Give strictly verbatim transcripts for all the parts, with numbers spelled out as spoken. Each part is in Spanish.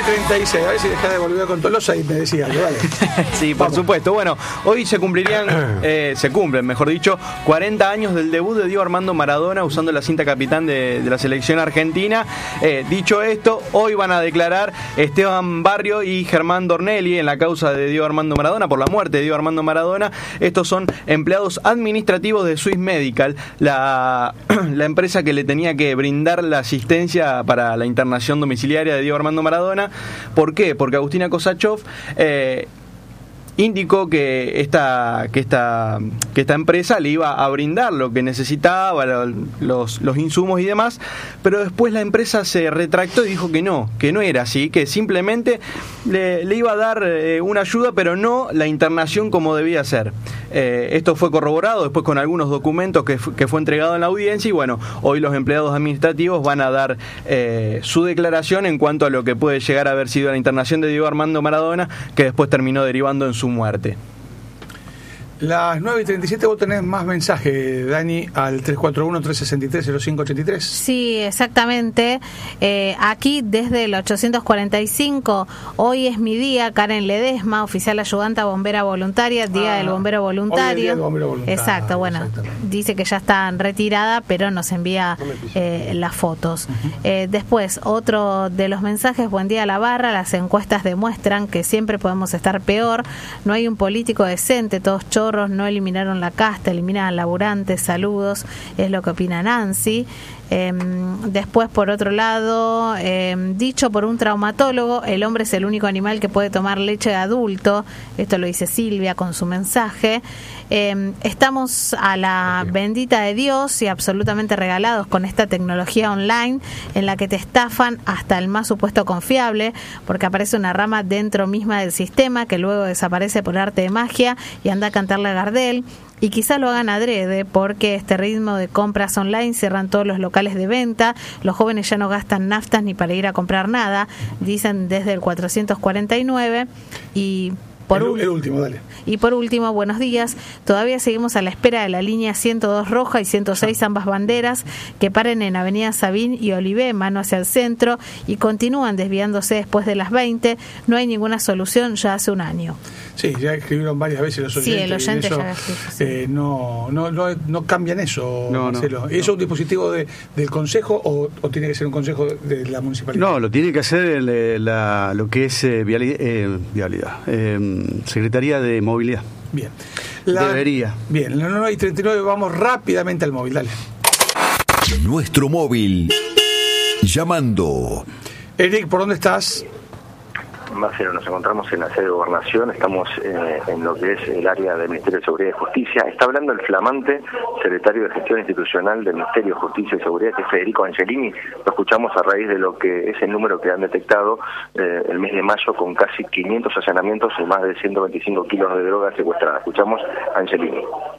treinta y seis, a ver si dejás de volver con Tolosa y me decías, ¿vale? Sí, por Vamos. supuesto. Bueno, hoy se cumplirían, eh, se cumplen, mejor dicho, cuarenta años del debut de Diego Armando Maradona usando la cinta capitán de, de la selección argentina. Eh, dicho esto, hoy van a declarar Esteban Barrio y Germán Dornelli en la causa de Diego Armando Maradona, por la muerte de Diego Armando Maradona. Estos son empleados administrativos de Swiss Medical, la, la empresa que le tenía que brindar la asistencia para la internación domiciliaria de Diego Armando Maradona. ¿Por qué? Porque Agustina Kosachov eh, indicó que esta, que, esta, que esta empresa le iba a brindar lo que necesitaba, los, los insumos y demás, pero después la empresa se retractó y dijo que no, que no era así, que simplemente le, le iba a dar eh, una ayuda, pero no la internación como debía ser. Eh, esto fue corroborado después con algunos documentos que, que fue entregado en la audiencia y bueno, hoy los empleados administrativos van a dar eh, su declaración en cuanto a lo que puede llegar a haber sido la internación de Diego Armando Maradona, que después terminó derivando en su muerte. Las nueve y treinta y siete, vos tenés más mensajes, Dani, al tres cuatro uno, tres seis tres, cero cinco ocho tres. Sí, exactamente. Eh, aquí desde el ochocientos cuarenta y cinco, hoy es mi día, Karen Ledesma, oficial ayudanta bombera voluntaria, Día ah, del Bombero Voluntario. Día del Bombero Voluntario. Exacto, bueno, dice que ya está retirada, pero nos envía eh, las fotos. Uh-huh. Eh, después, otro de los mensajes, buen día a la barra, las encuestas demuestran que siempre podemos estar peor, no hay un político decente, todos chorros, no eliminaron la casta, eliminan al laburante, saludos, es lo que opina Nancy. Eh, después, por otro lado, eh, dicho por un traumatólogo, el hombre es el único animal que puede tomar leche de adulto. Esto lo dice Silvia con su mensaje. Eh, estamos a la bendita de Dios y absolutamente regalados con esta tecnología online en la que te estafan hasta el más supuesto confiable, porque aparece una rama dentro misma del sistema que luego desaparece por arte de magia y anda a cantarle a Gardel. Y quizá lo hagan adrede, porque este ritmo de compras online cierran todos los locales de venta, los jóvenes ya no gastan naftas ni para ir a comprar nada, dicen desde el cuatrocientos cuarenta y nueve. Y por el, el último, dale. Y por último, buenos días, todavía seguimos a la espera de la línea ciento dos roja y ciento seis, ambas banderas, que paren en Avenida Sabín y Olivé, mano hacia el centro, y continúan desviándose después de las veinte. No hay ninguna solución ya hace un año. Sí, ya escribieron varias veces los oyentes. Sí, el oyente eso, ya escribió, sí. eh, no, no, no, no cambian eso, no, Marcelo. No, ¿Es no. un dispositivo de, del Consejo o, o tiene que ser un Consejo de la Municipalidad? No, lo tiene que hacer el, la, lo que es eh, vialidad, eh, vialidad eh, Secretaría de Movilidad. Bien. La, Debería. Bien, la nueve y treinta y nueve, vamos rápidamente al móvil, dale. Nuestro móvil. Llamando. Eric, ¿por dónde estás? Marcelo, nos encontramos en la sede de Gobernación, estamos eh, en lo que es el área del Ministerio de Seguridad y Justicia. Está hablando el flamante secretario de Gestión Institucional del Ministerio de Justicia y Seguridad, que es Federico Angelini. Lo escuchamos a raíz de lo que es el número que han detectado eh, el mes de mayo, con casi quinientos allanamientos y más de ciento veinticinco kilos de droga secuestrada. Escuchamos a Angelini.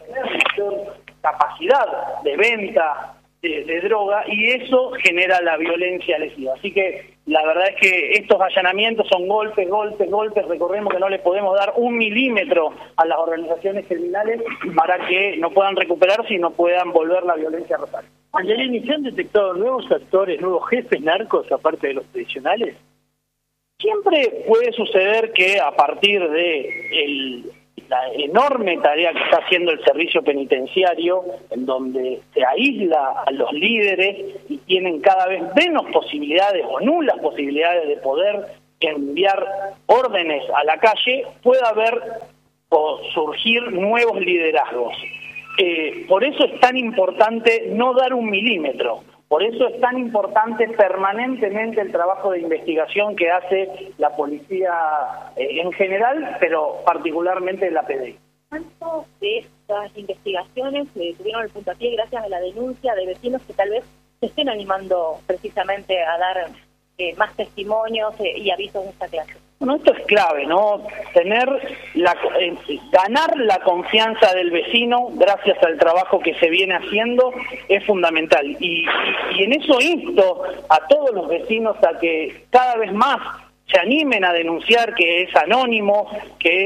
Capacidad de venta de, de droga, y eso genera la violencia lesiva. Así que la verdad es que estos allanamientos son golpes, golpes, golpes. Recordemos que no le podemos dar un milímetro a las organizaciones criminales para que no puedan recuperarse y no puedan volver la violencia a Rosario. Angelini, ¿se han detectado nuevos actores, nuevos jefes narcos aparte de los tradicionales? Siempre puede suceder que a partir de el la enorme tarea que está haciendo el servicio penitenciario, en donde se aísla a los líderes y tienen cada vez menos posibilidades o nulas posibilidades de poder enviar órdenes a la calle, pueda haber o surgir nuevos liderazgos. Eh, por eso es tan importante no dar un milímetro. Por eso es tan importante permanentemente el trabajo de investigación que hace la policía eh, en general, pero particularmente la P D I. ¿Cuántas de estas investigaciones eh, tuvieron el puntapié gracias a la denuncia de vecinos que tal vez se estén animando precisamente a dar eh, más testimonios eh, y avisos de esta clase? Bueno, esto es clave, ¿no? Tener la, eh, ganar la confianza del vecino gracias al trabajo que se viene haciendo es fundamental. Y, y en eso insto a todos los vecinos a que cada vez más se animen a denunciar, que es anónimo, que es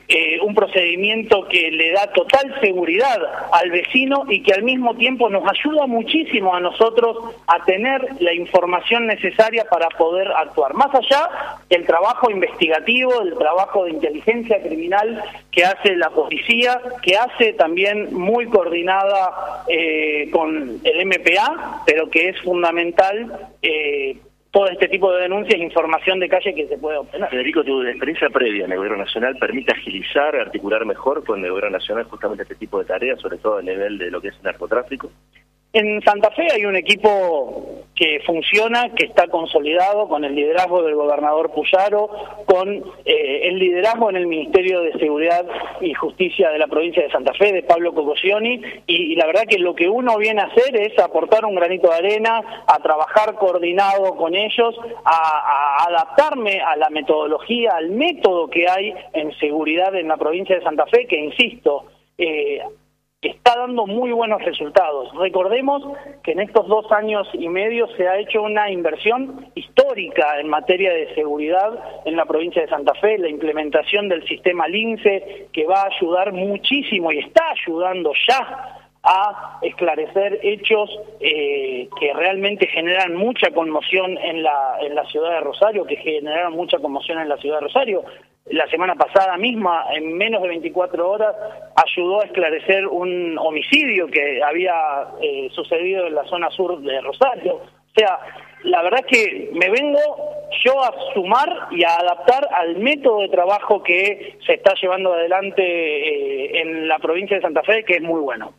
eh, un procedimiento que le da total seguridad al vecino y que al mismo tiempo nos ayuda muchísimo a nosotros a tener la información necesaria para poder actuar. Más allá del trabajo investigativo, del trabajo de inteligencia criminal que hace la policía, que hace también muy coordinada eh, con el M P A, pero que es fundamental eh, todo este tipo de denuncias e información de calle que se puede obtener. Federico, tu experiencia previa en el Gobierno Nacional permite agilizar, articular mejor con el Gobierno Nacional justamente este tipo de tareas, sobre todo a nivel de lo que es el narcotráfico. En Santa Fe hay un equipo que funciona, que está consolidado con el liderazgo del gobernador Puyaro, con eh, el liderazgo en el Ministerio de Seguridad y Justicia de la provincia de Santa Fe, de Pablo Cocosioni, y, y la verdad que lo que uno viene a hacer es aportar un granito de arena, a trabajar coordinado con ellos, a, a adaptarme a la metodología, al método que hay en seguridad en la provincia de Santa Fe, que insisto, eh, está dando muy buenos resultados. Recordemos que en estos dos años y medio se ha hecho una inversión histórica en materia de seguridad en la provincia de Santa Fe, la implementación del sistema LINCE, que va a ayudar muchísimo y está ayudando ya a esclarecer hechos eh, que realmente generan mucha conmoción en la, en la ciudad de Rosario, que generaron mucha conmoción en la ciudad de Rosario. La semana pasada misma, en menos de veinticuatro horas, ayudó a esclarecer un homicidio que había eh, sucedido en la zona sur de Rosario. O sea, la verdad que me vengo yo a sumar y a adaptar al método de trabajo que se está llevando adelante eh, en la provincia de Santa Fe, que es muy bueno.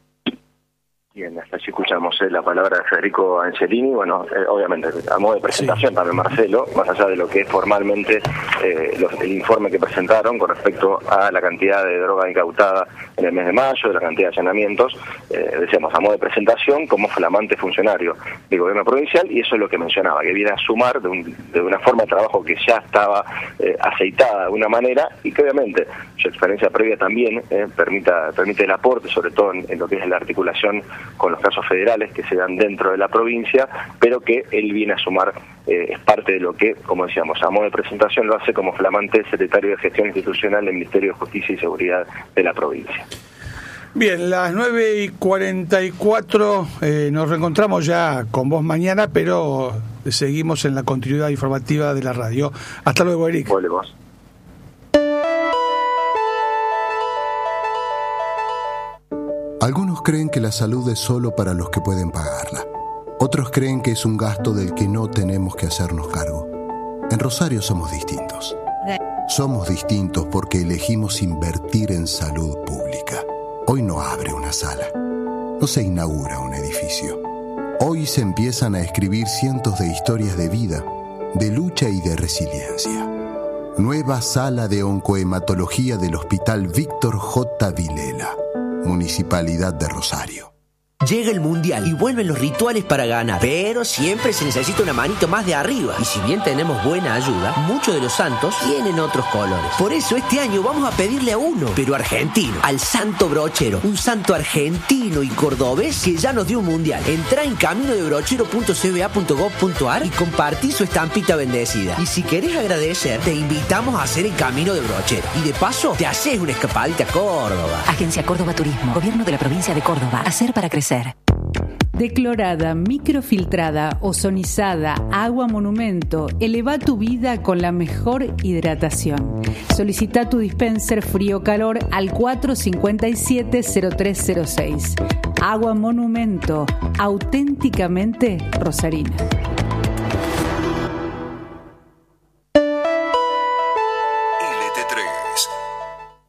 Bien, hasta allí escuchamos eh, la palabra de Federico Angelini. Bueno, eh, obviamente, a modo de presentación sí. También, Marcelo, más allá de lo que es formalmente eh, los, el informe que presentaron con respecto a la cantidad de droga incautada en el mes de mayo, de la cantidad de allanamientos, eh, decíamos, a modo de presentación, como flamante funcionario del gobierno provincial, y eso es lo que mencionaba, que viene a sumar de, un, de una forma de trabajo que ya estaba eh, aceitada de alguna manera, y que obviamente su experiencia previa también eh, permita, permite el aporte, sobre todo en, en lo que es la articulación con los casos federales que se dan dentro de la provincia, pero que él viene a sumar, eh, es parte de lo que, como decíamos, a modo de presentación lo hace como flamante secretario de Gestión Institucional del Ministerio de Justicia y Seguridad de la provincia. Bien, las nueve y cuarenta y cuatro, eh, nos reencontramos ya con vos mañana, pero seguimos en la continuidad informativa de la radio. Hasta luego, Eric. Volvemos. Algunos creen que la salud es solo para los que pueden pagarla. Otros creen que es un gasto del que no tenemos que hacernos cargo. En Rosario somos distintos. Somos distintos porque elegimos invertir en salud pública. Hoy no abre una sala. No se inaugura un edificio. Hoy se empiezan a escribir cientos de historias de vida, de lucha y de resiliencia. Nueva sala de oncohematología del Hospital Víctor J. Vilela. Municipalidad de Rosario. Llega el Mundial y vuelven los rituales para ganar, pero siempre se necesita una manito más de arriba. Y si bien tenemos buena ayuda, muchos de los santos tienen otros colores. Por eso este año vamos a pedirle a uno, pero argentino, al Santo Brochero, un santo argentino y cordobés que ya nos dio un Mundial. Entrá en camino de brochero punto c b a punto gov punto a r y compartí su estampita bendecida. Y si querés agradecer, te invitamos a hacer el Camino de Brochero. Y de paso, te haces una escapadita a Córdoba. Agencia Córdoba Turismo, Gobierno de la Provincia de Córdoba. Hacer para crecer. Declorada, microfiltrada, ozonizada, agua monumento, eleva tu vida con la mejor hidratación. Solicita tu dispenser frío-calor al cuatro cinco siete cero tres cero seis. Agua monumento, auténticamente rosarina. L T tres